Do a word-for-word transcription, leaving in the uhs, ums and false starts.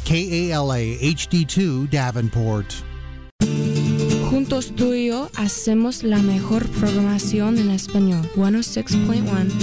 K A L A H D two Davenport. Juntos tú y yo hacemos la mejor programación en español. ciento seis punto uno